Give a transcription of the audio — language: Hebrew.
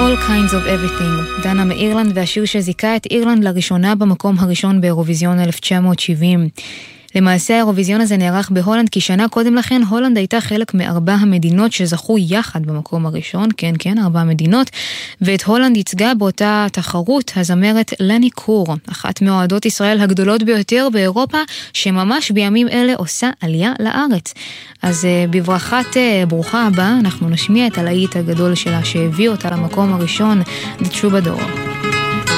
All Kinds of Everything, דנה מאירלנד, והשיר שזיקה את אירלנד לראשונה במקום הראשון באירוויזיון 1970. למעשה האירוויזיון הזה נערך בהולנד, כי שנה קודם לכן הולנד הייתה חלק מארבע המדינות שזכו יחד במקום הראשון, כן, 4 מדינות, ואת הולנד ייצגה באותה תחרות הזמרת לני קור, אחת מאוהדות ישראל הגדולות ביותר באירופה, שממש בימים אלה עושה עלייה לארץ. אז בברכת ברוכה הבאה אנחנו נשמיע את הלהיט הגדול שלה שהביא אותה למקום הראשון, The Troubadour.